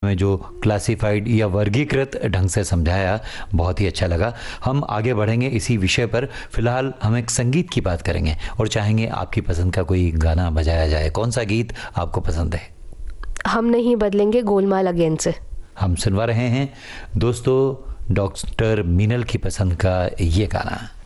में जो क्लासिफाइड या वर्गीकृत ढंग से समझाया, बहुत ही अच्छा लगा। हम आगे बढ़ेंगे इसी विषय पर। फिलहाल हम एक संगीत की बात करेंगे और चाहेंगे आपकी पसंद का कोई गाना बजाया जाए। कौन सा गीत आपको पसंद है? हम नहीं बदलेंगे गोलमाल अगेन से हम सुनवा रहे हैं दोस्तों डॉक्टर मीनल की पसंद का ये गाना।